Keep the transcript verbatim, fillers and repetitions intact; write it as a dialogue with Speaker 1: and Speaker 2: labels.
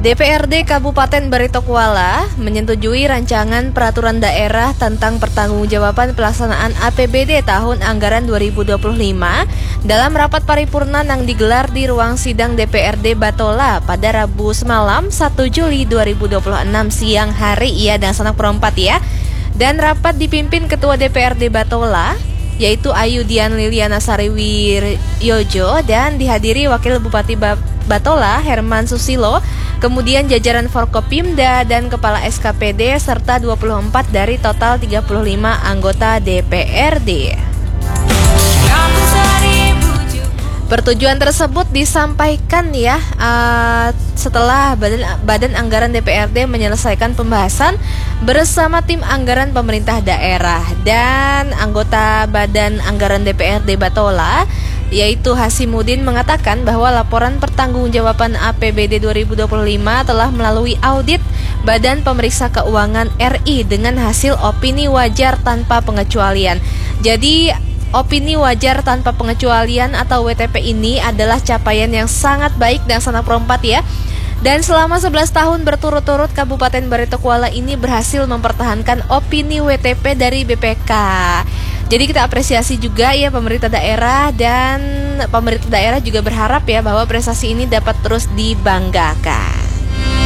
Speaker 1: D P R D Kabupaten Baritokuala menyetujui rancangan peraturan daerah tentang pertanggungjawaban pelaksanaan A P B D tahun anggaran dua ribu dua puluh lima dalam rapat paripurna yang digelar di ruang sidang D P R D Batola pada Rabu semalam satu Juli dua ribu dua puluh enam siang hari ya dan sanak perempat ya. Dan rapat dipimpin Ketua D P R D Batola yaitu Ayu Dian Liliana Sariwir Yojo dan dihadiri Wakil Bupati Batola Herman Susilo, kemudian jajaran Forkopimda dan Kepala S K P D serta dua puluh empat dari total tiga puluh lima anggota D P R D. Pertujuan tersebut disampaikan ya uh, setelah Badan, Badan Anggaran D P R D menyelesaikan pembahasan bersama tim anggaran pemerintah daerah dan anggota Badan Anggaran D P R D Batola yaitu Hasimuddin mengatakan bahwa laporan pertanggungjawaban A P B D dua ribu dua puluh lima telah melalui audit Badan Pemeriksa Keuangan R I dengan hasil opini wajar tanpa pengecualian. Jadi opini wajar tanpa pengecualian atau W T P ini adalah capaian yang sangat baik dan sangat perempat ya. Dan selama sebelas tahun berturut-turut Kabupaten Baritokuala ini berhasil mempertahankan opini W T P dari B P K. Jadi kita apresiasi juga ya pemerintah daerah dan pemerintah daerah juga berharap ya bahwa prestasi ini dapat terus dibanggakan.